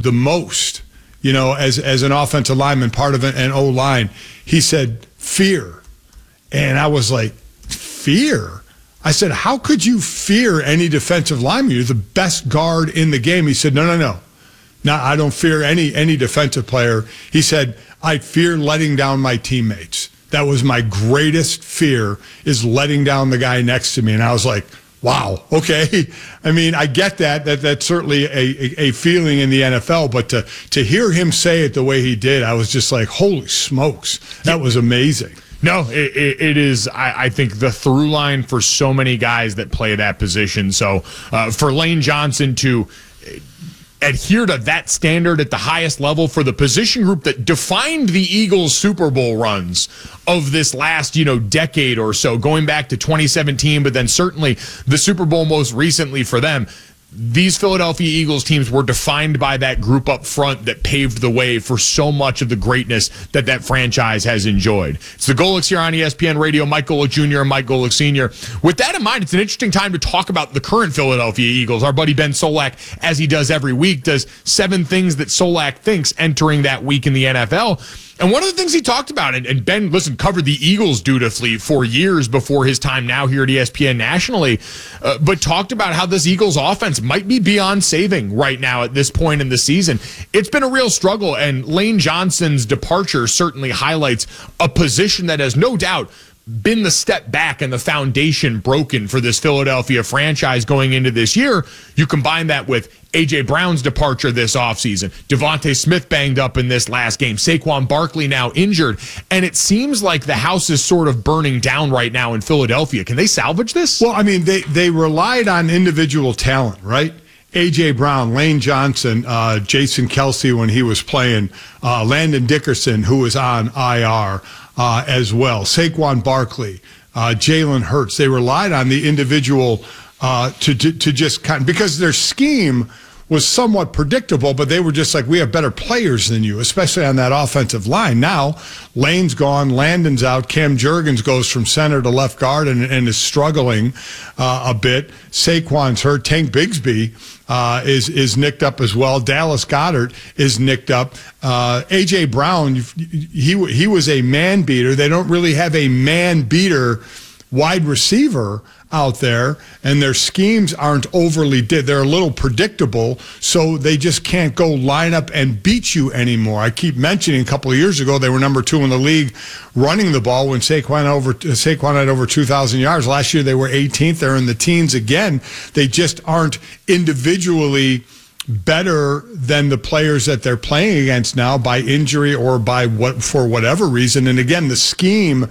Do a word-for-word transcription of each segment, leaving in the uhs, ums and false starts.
the most, you know, as as an offensive lineman, part of an, an O-line. He said, fear. And I was like, fear? I said, how could you fear any defensive lineman? You're the best guard in the game. He said, no, no, no. No, I don't fear any any defensive player. He said, I fear letting down my teammates. That was my greatest fear, is letting down the guy next to me. And I was like, wow, okay. I mean, I get that. That that's certainly a, a, a feeling in the N F L, but to to hear him say it the way he did, I was just like, holy smokes, that was amazing. No, it, it, it is, I, I think, the through line for so many guys that play that position. So uh, for Lane Johnson to adhere to that standard at the highest level for the position group that defined the Eagles' Super Bowl runs of this last, you know, decade or so, going back to twenty seventeen, but then certainly the Super Bowl most recently for them. These Philadelphia Eagles teams were defined by that group up front that paved the way for so much of the greatness that that franchise has enjoyed. It's the Golics here on E S P N Radio. Mike Golic Junior and Mike Golic Senior With that in mind, it's an interesting time to talk about the current Philadelphia Eagles. Our buddy Ben Solak, as he does every week, does seven things that Solak thinks entering that week in the N F L. And one of the things he talked about, and, and Ben, listen, covered the Eagles dutifully for years before his time now here at E S P N nationally, uh, but talked about how this Eagles offense might be beyond saving right now at this point in the season. It's been a real struggle, and Lane Johnson's departure certainly highlights a position that has no doubt been the step back and the foundation broken for this Philadelphia franchise going into this year. You combine that with A J. Brown's departure this offseason, Devontae Smith banged up in this last game, Saquon Barkley now injured, and it seems like the house is sort of burning down right now in Philadelphia. Can they salvage this? Well, I mean, they, they relied on individual talent, right? A J. Brown, Lane Johnson, uh, Jason Kelce when he was playing, uh, Landon Dickerson, who was on I R uh, as well, Saquon Barkley, uh, Jalen Hurts. They relied on the individual uh, to, to to just kind of, because their scheme was somewhat predictable, but they were just like, we have better players than you, especially on that offensive line. Now, Lane's gone, Landon's out, Cam Jurgens goes from center to left guard and, and is struggling uh, a bit. Saquon's hurt. Tank Bigsby uh, is is nicked up as well. Dallas Goedert is nicked up. Uh, A J. Brown, he he was a man beater. They don't really have a man beater wide receiver out there, and their schemes aren't overly did. They're a little predictable, so they just can't go line up and beat you anymore. I keep mentioning a couple of years ago they were number two in the league running the ball when Saquon over Saquon had over two thousand yards. Last year they were eighteenth. They're in the teens again. They just aren't individually better than the players that they're playing against now by injury or by what for whatever reason. And again, the scheme,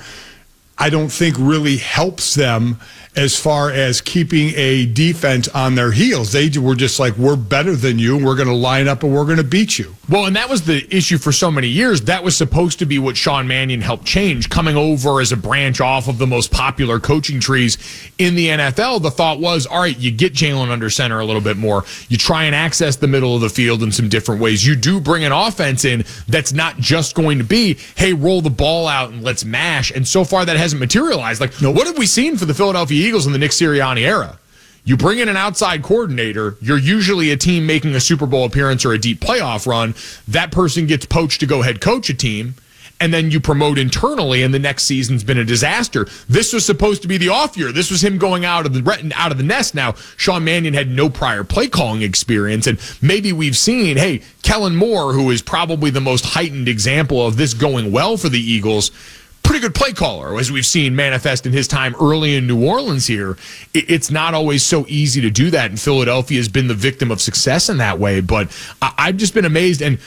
I don't think really helps them as far as keeping a defense on their heels. They were just like, we're better than you, and we're going to line up and we're going to beat you. Well, and that was the issue for so many years. That was supposed to be what Sean Mannion helped change, coming over as a branch off of the most popular coaching trees in the N F L. The thought was, all right, you get Jalen under center a little bit more. You try and access the middle of the field in some different ways. You do bring an offense in that's not just going to be, hey, roll the ball out and let's mash. And so far that hasn't materialized. Like, nope. What have we seen for the Philadelphia Eagles in the Nick Sirianni era? You bring in an outside coordinator, you're usually a team making a Super Bowl appearance or a deep playoff run. That person gets poached to go head coach a team, and then you promote internally, and the next season's been a disaster. This was supposed to be the off year. This was him going out of the out of the nest. Now, Sean Mannion had no prior play calling experience, and maybe we've seen, hey, Kellen Moore, who is probably the most heightened example of this going well for the Eagles, pretty good play caller, as we've seen manifest in his time early in New Orleans here. It's not always so easy to do that, and Philadelphia has been the victim of success in that way. But I've just been amazed, and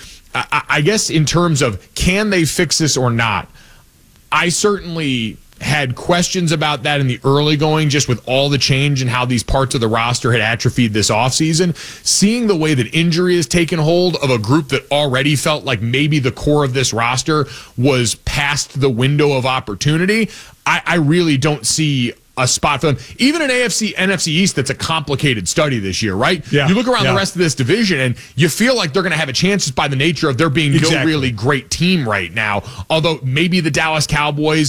I guess in terms of can they fix this or not, I certainly had questions about that in the early going, just with all the change and how these parts of the roster had atrophied this offseason. Seeing the way that injury has taken hold of a group that already felt like maybe the core of this roster was past the window of opportunity, I, I really don't see a spot for them. Even an A F C, N F C East that's a complicated study this year, right? Yeah, you look around yeah. the rest of this division and you feel like they're going to have a chance just by the nature of there being exactly. no really great team right now. Although maybe the Dallas Cowboys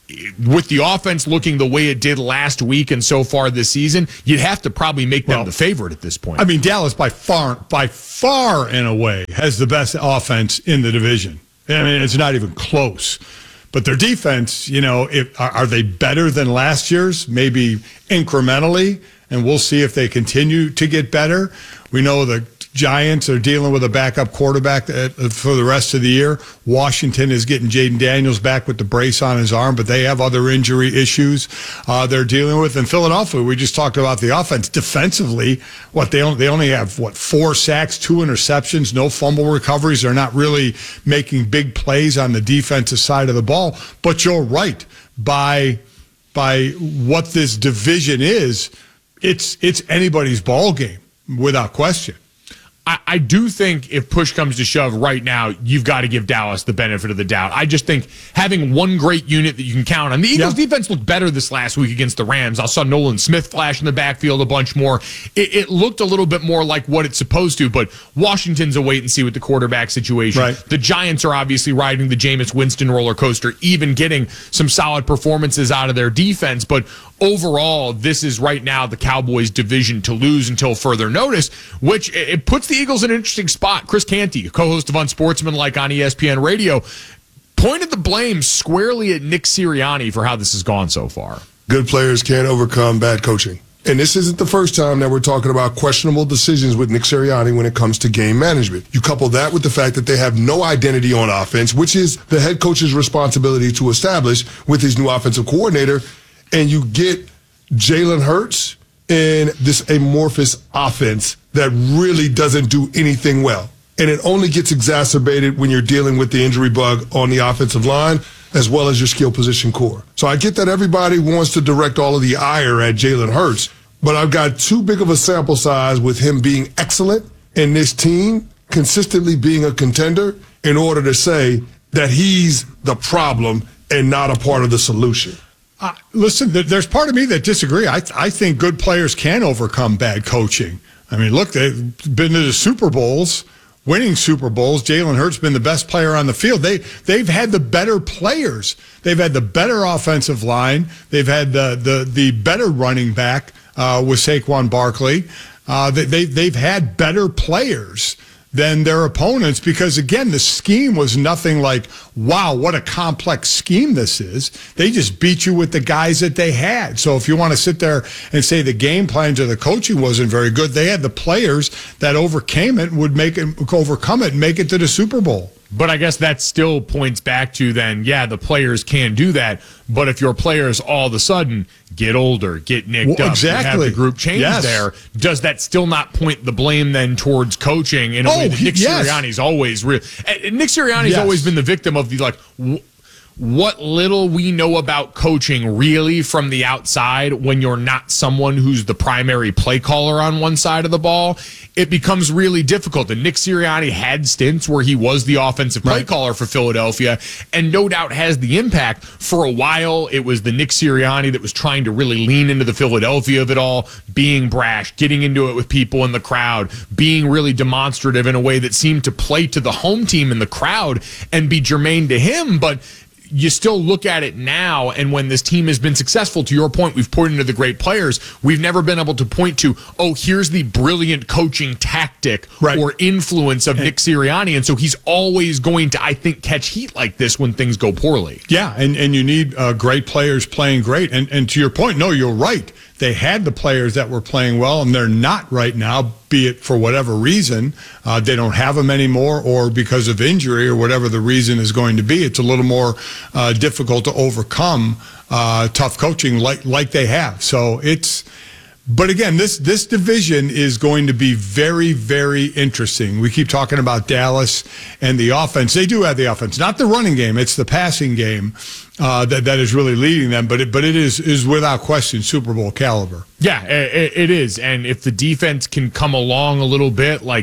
with the offense looking the way it did last week and so far this season, you'd have to probably make them well, the favorite at this point. I mean, Dallas by far, by far and away has the best offense in the division. I mean, it's not even close. But their defense, you know, if, are, are they better than last year's? Maybe incrementally, and we'll see if they continue to get better. We know the Giants are dealing with a backup quarterback for the rest of the year. Washington is getting Jaden Daniels back with the brace on his arm, but they have other injury issues uh, they're dealing with. In Philadelphia, we just talked about the offense. Defensively, what they only, they only have, what, four sacks, two interceptions, no fumble recoveries. They're not really making big plays on the defensive side of the ball. But you're right. By, by what this division is, it's, it's anybody's ball game, without question. I, I do think if push comes to shove right now, you've got to give Dallas the benefit of the doubt. I just think having one great unit that you can count on. The Eagles' yeah. defense looked better this last week against the Rams. I saw Nolan Smith flash in the backfield a bunch more. It, it looked a little bit more like what it's supposed to, but Washington's a wait and see with the quarterback situation. Right. The Giants are obviously riding the Jameis Winston roller coaster, even getting some solid performances out of their defense, but overall, this is right now the Cowboys' division to lose until further notice, which it puts the Eagles in an interesting spot. Chris Canty, co-host of Unsportsmanlike on E S P N Radio, pointed the blame squarely at Nick Sirianni for how this has gone so far. Good players can't overcome bad coaching. And this isn't the first time that we're talking about questionable decisions with Nick Sirianni when it comes to game management. You couple that with the fact that they have no identity on offense, which is the head coach's responsibility to establish with his new offensive coordinator, and you get Jalen Hurts in this amorphous offense that really doesn't do anything well. And it only gets exacerbated when you're dealing with the injury bug on the offensive line as well as your skill position core. So I get that everybody wants to direct all of the ire at Jalen Hurts, but I've got too big of a sample size with him being excellent and this team consistently being a contender in order to say that he's the problem and not a part of the solution. Uh, listen, there's part of me that disagree. I, I think good players can overcome bad coaching. I mean, look, they've been to the Super Bowls, winning Super Bowls. Jalen Hurts been the best player on the field. They, they've had the better players. They've had the better offensive line. They've had the, the, the better running back uh, with Saquon Barkley. Uh, they, they, they've had better players than their opponents because, again, the scheme was nothing like, wow, what a complex scheme this is. They just beat you with the guys that they had. So if you want to sit there and say the game plans or the coaching wasn't very good, they had the players that overcame it, would make it, overcome it and make it to the Super Bowl. But I guess that still points back to then, yeah, the players can do that. But if your players all of a sudden get older, get nicked well, up, exactly. have the group change yes. there, does that still not point the blame then towards coaching in a oh, way that Nick yes. Sirianni's always real? Nick Sirianni's yes. always been the victim of the like. W- what little we know about coaching really from the outside when you're not someone who's the primary play caller on one side of the ball, it becomes really difficult. And Nick Sirianni had stints where he was the offensive play right. caller for Philadelphia and no doubt has the impact. For a while, it was the Nick Sirianni that was trying to really lean into the Philadelphia of it all, being brash, getting into it with people in the crowd, being really demonstrative in a way that seemed to play to the home team in the crowd and be germane to him. But you still look at it now, and when this team has been successful, to your point, we've pointed to the great players. We've never been able to point to, oh, here's the brilliant coaching tactic right. or influence of and, Nick Sirianni. And so he's always going to, I think, catch heat like this when things go poorly. Yeah, and, and you need uh, great players playing great. And, and to your point, no, you're right. They had the players that were playing well, and they're not right now, be it for whatever reason. Uh, they don't have them anymore, or because of injury, or whatever the reason is going to be. It's a little more uh, difficult to overcome uh, tough coaching like like they have. So it's. But again, this this division is going to be very, very interesting. We keep talking about Dallas and the offense. They do have the offense, not the running game. It's the passing game uh, that that is really leading them. But it, but it is is without question Super Bowl caliber. Yeah, it, it is. And if the defense can come along a little bit, like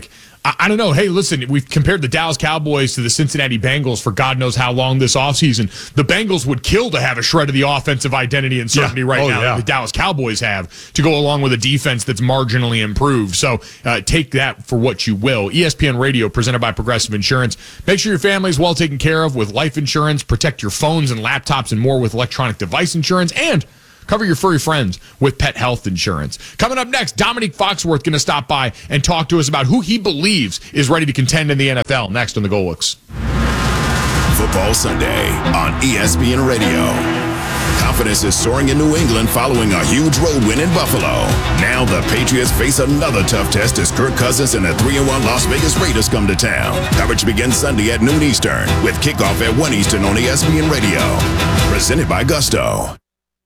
I, I don't know. Hey, listen, we've compared the Dallas Cowboys to the Cincinnati Bengals for God knows how long this offseason. The Bengals would kill to have a shred of the offensive identity and certainty Yeah. right Oh, now yeah. that the Dallas Cowboys have to go along with a defense that's marginally improved. So uh, take that for what you will. E S P N Radio, presented by Progressive Insurance. Make sure your family is well taken care of with life insurance. Protect your phones and laptops and more with electronic device insurance. And cover your furry friends with pet health insurance. Coming up next, Dominique Foxworth going to stop by and talk to us about who he believes is ready to contend in the N F L. Next on the Goal Looks. Football Sunday on E S P N Radio. Confidence is soaring in New England following a huge road win in Buffalo. Now the Patriots face another tough test as Kirk Cousins and the three and one Las Vegas Raiders come to town. Coverage begins Sunday at noon Eastern with kickoff at one Eastern on E S P N Radio. Presented by Gusto.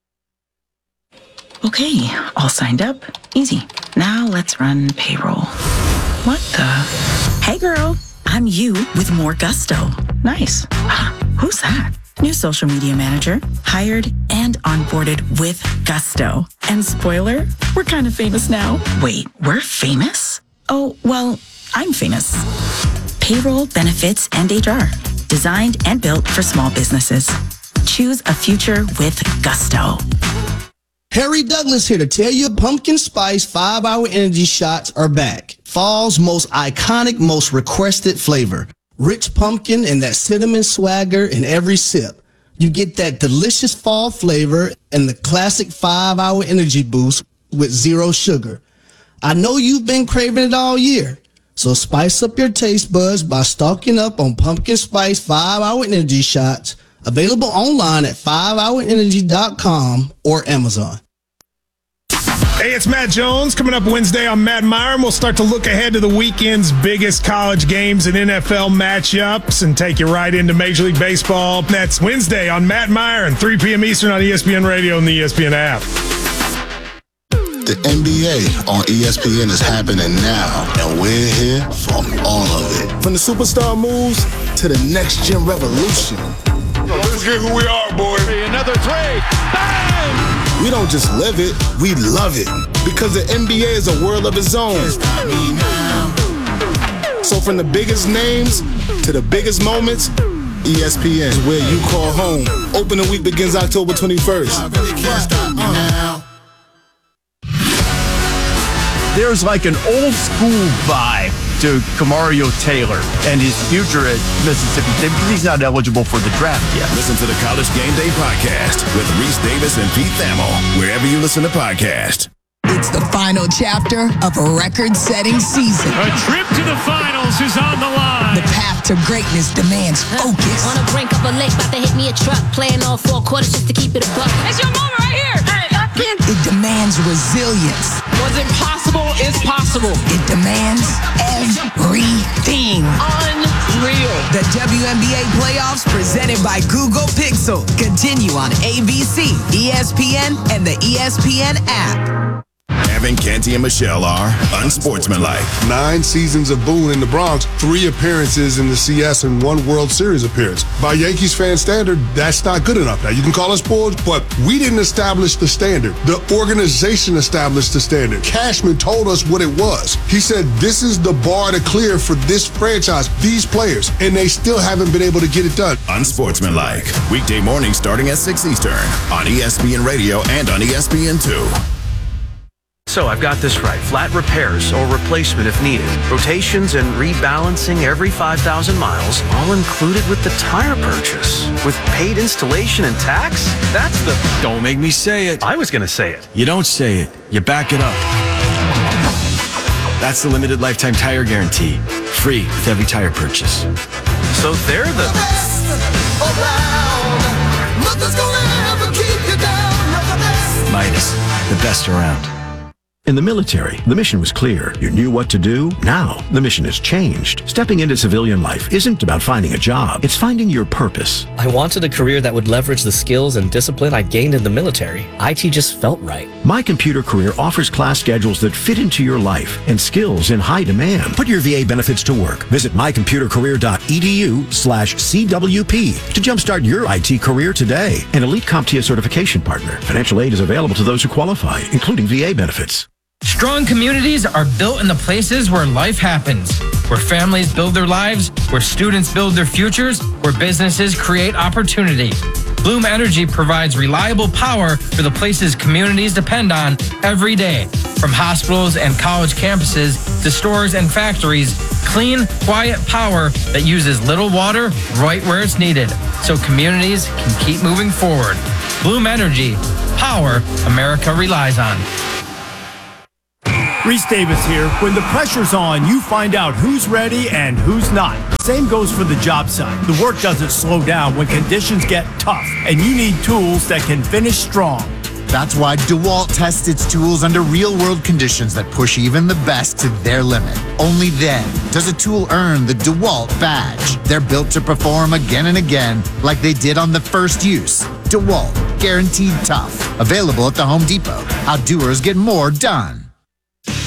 Okay, all signed up. Easy. Now let's run payroll. What the? Hey girl, I'm you with more Gusto. Nice. Who's that? New social media manager, hired and onboarded with Gusto. And spoiler, we're kind of famous now. Wait, we're famous? Oh, well, I'm famous. Payroll, benefits, and H R. Designed and built for small businesses. Choose a future with Gusto. Harry Douglas here to tell you pumpkin spice five-hour energy shots are back. Fall's most iconic, most requested flavor. Rich pumpkin and that cinnamon swagger in every sip. You get that delicious fall flavor and the classic five-hour energy boost with zero sugar. I know you've been craving it all year, so spice up your taste buds by stocking up on pumpkin spice five-hour energy shots. Available online at five hour energy dot com or Amazon. Hey, it's Matt Jones. Coming up Wednesday on Matt Meyer, and we'll start to look ahead to the weekend's biggest college games and N F L matchups and take you right into Major League Baseball. That's Wednesday on Matt Meyer and three p.m. Eastern on E S P N Radio and the E S P N app. The N B A on E S P N is happening now, and we're here for all of it. From the superstar moves to the next-gen revolution. Let's get who we are, boy. Another three. Bang! We don't just live it, we love it. Because the N B A is a world of its own. So from the biggest names to the biggest moments, E S P N is where you call home. Opening week begins October twenty-first. There's like an old school vibe to Kamario Taylor and his future at Mississippi State because he's not eligible for the draft yet. Listen to the College Game Day podcast with Reese Davis and Pete Thamel, wherever you listen to podcasts. It's the final chapter of a record-setting season. A trip to the finals is on the line. The path to greatness demands focus. On the brink of a lake, about to hit me a truck. Playing all four quarters just to keep it a buck. It's your moment right here. Hey, I can't. It demands resilience. What's impossible is possible. It demands everything. Unreal. The W N B A playoffs presented by Google Pixel continue on A B C, E S P N, and the E S P N app. Evan, Canty, and Michelle are unsportsmanlike. Nine seasons of Boone in the Bronx, three appearances in the C S, and one World Series appearance. By Yankees fan standard, that's not good enough. Now, you can call us spoiled, but we didn't establish the standard. The organization established the standard. Cashman told us what it was. He said, this is the bar to clear for this franchise, these players, and they still haven't been able to get it done. Unsportsmanlike. Weekday mornings starting at six Eastern on E S P N Radio and on E S P N two. So I've got this right. Flat repairs or replacement if needed. Rotations and rebalancing every five thousand miles, all included with the tire purchase. With paid installation and tax? That's the... Don't make me say it. I was going to say it. You don't say it. You back it up. That's the limited lifetime tire guarantee. Free with every tire purchase. So they're the... Midas, the best around. In the military, the mission was clear. You knew what to do. Now, the mission has changed. Stepping into civilian life isn't about finding a job. It's finding your purpose. I wanted a career that would leverage the skills and discipline I gained in the military. I T just felt right. My Computer Career offers class schedules that fit into your life and skills in high demand. Put your V A benefits to work. Visit my computer career dot e d u slash C W P to jumpstart your I T career today. An Elite CompTIA certification partner. Financial aid is available to those who qualify, including V A benefits. Strong communities are built in the places where life happens. where families build their lives, where students build their futures, where businesses create opportunity. Bloom Energy provides reliable power for the places communities depend on every day. From hospitals and college campuses to stores and factories, clean, quiet power that uses little water right where it's needed, so communities can keep moving forward. Bloom Energy, power America relies on. Reese Davis here. When the pressure's on, you find out who's ready and who's not. Same goes for the job site. The work doesn't slow down when conditions get tough, and you need tools that can finish strong. That's why DeWalt tests its tools under real-world conditions that push even the best to their limit. Only then does a tool earn the DeWalt badge. They're built to perform again and again like they did on the first use. DeWalt, guaranteed tough. Available at the Home Depot. How doers get more done.